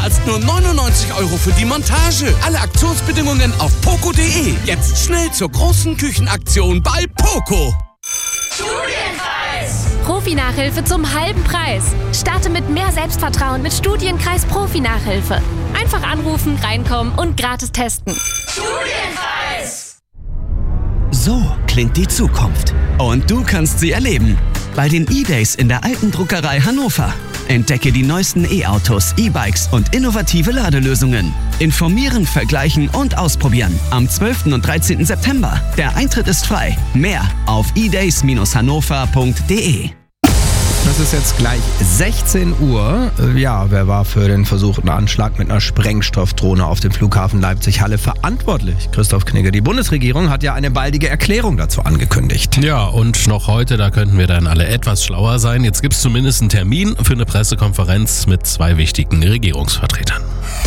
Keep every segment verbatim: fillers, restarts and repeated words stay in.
zahlst nur neunundneunzig Euro für die Montage. Alle Aktionsbedingungen auf poco punkt de. Jetzt schnell zur großen Küchenaktion bei Poco. Studienkreis! Profi-Nachhilfe zum halben Preis. Starte mit mehr Selbstvertrauen mit Studienkreis Profi-Nachhilfe. Einfach anrufen, reinkommen und gratis testen. Studienkreis! So klingt die Zukunft. Und du kannst sie erleben. Bei den E-Days in der Alten Druckerei Hannover. Entdecke die neuesten E-Autos, E-Bikes und innovative Ladelösungen. Informieren, vergleichen und ausprobieren. Am zwölften und dreizehnten September. Der Eintritt ist frei. Mehr auf e days Bindestrich hannover punkt de. Das ist jetzt gleich sechzehn Uhr. Ja, wer war für den versuchten Anschlag mit einer Sprengstoffdrohne auf dem Flughafen Leipzig-Halle verantwortlich? Christoph Knigge. Die Bundesregierung hat ja eine baldige Erklärung dazu angekündigt. Ja, und noch heute, da könnten wir dann alle etwas schlauer sein. Jetzt gibt es zumindest einen Termin für eine Pressekonferenz mit zwei wichtigen Regierungsvertretern.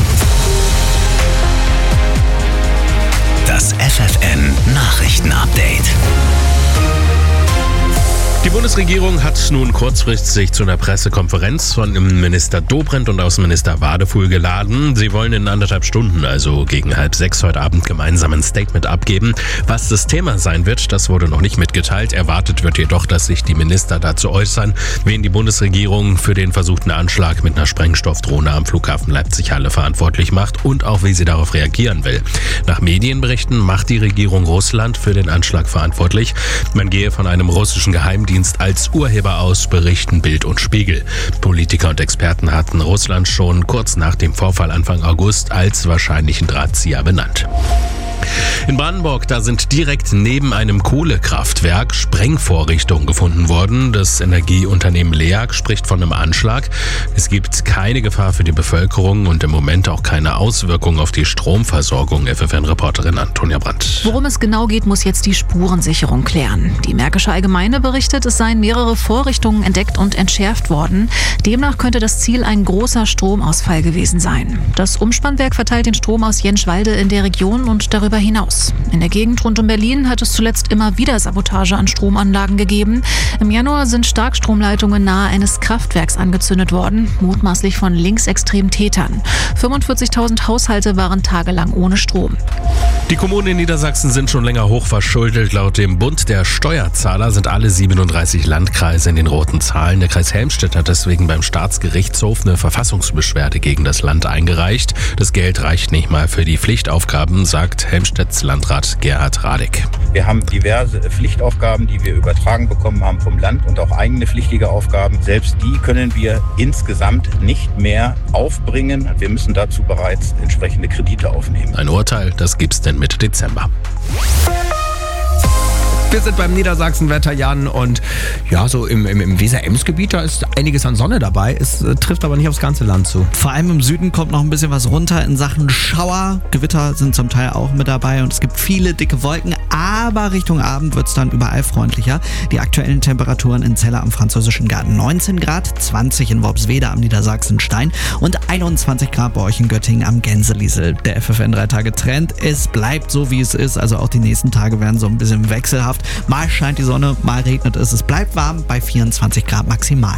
Das F F N-Nachrichten-Update. Die Bundesregierung hat nun kurzfristig zu einer Pressekonferenz von Minister Dobrindt und Außenminister Wadefuhl geladen. Sie wollen in anderthalb Stunden, also gegen halb sechs heute Abend, gemeinsam ein Statement abgeben. Was das Thema sein wird, das wurde noch nicht mitgeteilt. Erwartet wird jedoch, dass sich die Minister dazu äußern, wen die Bundesregierung für den versuchten Anschlag mit einer Sprengstoffdrohne am Flughafen Leipzig-Halle verantwortlich macht und auch wie sie darauf reagieren will. Nach Medienberichten macht die Regierung Russland für den Anschlag verantwortlich. Man gehe von einem russischen Geheimdienst als Urheber aus, berichten Bild und Spiegel. Politiker und Experten hatten Russland schon kurz nach dem Vorfall Anfang August als wahrscheinlichen Drahtzieher benannt. In Brandenburg, da sind direkt neben einem Kohlekraftwerk Sprengvorrichtungen gefunden worden. Das Energieunternehmen LEAG spricht von einem Anschlag. Es gibt keine Gefahr für die Bevölkerung und im Moment auch keine Auswirkungen auf die Stromversorgung. F F N-Reporterin Antonia Brandt. Worum es genau geht, muss jetzt die Spurensicherung klären. Die Märkische Allgemeine berichtet, es seien mehrere Vorrichtungen entdeckt und entschärft worden. Demnach könnte das Ziel ein großer Stromausfall gewesen sein. Das Umspannwerk verteilt den Strom aus Jenschwalde in der Region und darüber hinaus. In der Gegend rund um Berlin hat es zuletzt immer wieder Sabotage an Stromanlagen gegeben. Im Januar sind Starkstromleitungen nahe eines Kraftwerks angezündet worden, mutmaßlich von linksextremen Tätern. fünfundvierzigtausend Haushalte waren tagelang ohne Strom. Die Kommunen in Niedersachsen sind schon länger hochverschuldet. Laut dem Bund der Steuerzahler sind alle siebenunddreißig Landkreise in den roten Zahlen. Der Kreis Helmstedt hat deswegen beim Staatsgerichtshof eine Verfassungsbeschwerde gegen das Land eingereicht. Das Geld reicht nicht mal für die Pflichtaufgaben, sagt Helmstedts Landrat Gerhard Radek. Wir haben diverse Pflichtaufgaben, die wir übertragen bekommen haben vom Land und auch eigene pflichtige Aufgaben. Selbst die können wir insgesamt nicht mehr aufbringen. Wir müssen dazu bereits entsprechende Kredite aufnehmen. Ein Urteil, das gibt's denn Mitte Dezember. Wir sind beim Niedersachsenwetter, Jan, und ja, so im, im, im Weser-Ems-Gebiet, da ist einiges an Sonne dabei. Es äh, trifft aber nicht aufs ganze Land zu. Vor allem im Süden kommt noch ein bisschen was runter in Sachen Schauer. Gewitter sind zum Teil auch mit dabei und es gibt viele dicke Wolken, aber Richtung Abend wird es dann überall freundlicher. Die aktuellen Temperaturen in Celle am Französischen Garten neunzehn Grad, zwanzig in Worpswede am Niedersachsenstein und einundzwanzig Grad bei euch in Göttingen am Gänseliesel. Der F F N drei Tage Trend, es bleibt so wie es ist, also auch die nächsten Tage werden so ein bisschen wechselhaft. Mal scheint die Sonne, mal regnet es. Es bleibt warm bei vierundzwanzig Grad maximal.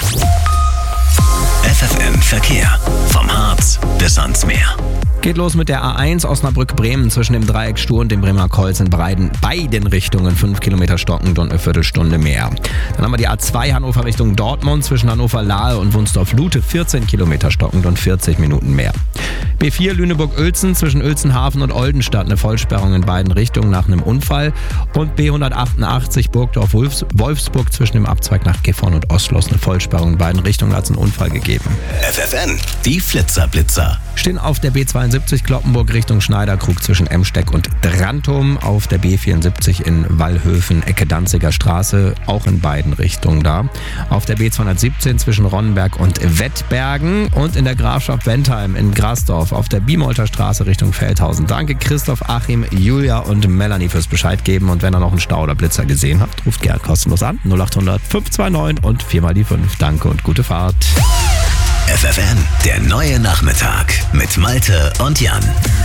F F N Verkehr. Vom Harz bis ans Meer. Geht los mit der A eins Osnabrück-Bremen zwischen dem Dreieck Stur und dem Bremer Kreuz in beiden, beiden Richtungen fünf Kilometer stockend und eine Viertelstunde mehr. Dann haben wir die A zwei Hannover Richtung Dortmund zwischen Hannover-Lahe und Wunsdorf-Lute vierzehn Kilometer stockend und vierzig Minuten mehr. B vier Lüneburg-Uelzen zwischen Uelzenhafen und Oldenstadt eine Vollsperrung in beiden Richtungen nach einem Unfall und B hundertachtundachtzig Burgdorf-Wolfsburg zwischen dem Abzweig nach Gifhorn und Ostschloss eine Vollsperrung in beiden Richtungen, hat es einen Unfall gegeben. F F N, die Flitzer-Blitzer. Stehen auf der B zweiundsiebzig Kloppenburg Richtung Schneiderkrug zwischen Emsteck und Drantum, auf der B vierundsiebzig in Wallhöfen Ecke Danziger Straße, auch in beiden Richtungen da, auf der B zweihundertsiebzehn zwischen Ronnenberg und Wettbergen und in der Grafschaft Bentheim in Grasdorf auf der Biemolter Straße Richtung Feldhausen. Danke Christoph, Achim, Julia und Melanie fürs Bescheid geben und wenn ihr noch einen Stau oder Blitzer gesehen habt, ruft gerne kostenlos an null acht hundert fünf zwei neun und vier mal die fünf. Danke und gute Fahrt. F F N, der neue Nachmittag mit Malte und Jan.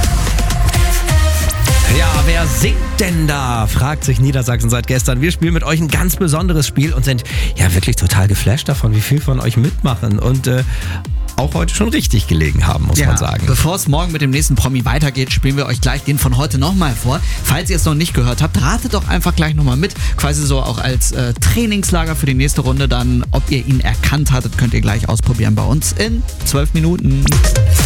Ja, wer singt denn da? Fragt sich Niedersachsen seit gestern. Wir spielen mit euch ein ganz besonderes Spiel und sind ja wirklich total geflasht davon, wie viel von euch mitmachen. Und äh, auch heute schon richtig gelegen haben, muss ja, man sagen. Bevor es morgen mit dem nächsten Promi weitergeht, spielen wir euch gleich den von heute nochmal vor. Falls ihr es noch nicht gehört habt, ratet doch einfach gleich nochmal mit. Quasi so auch als äh, Trainingslager für die nächste Runde dann. Ob ihr ihn erkannt hattet, könnt ihr gleich ausprobieren bei uns in zwölf Minuten.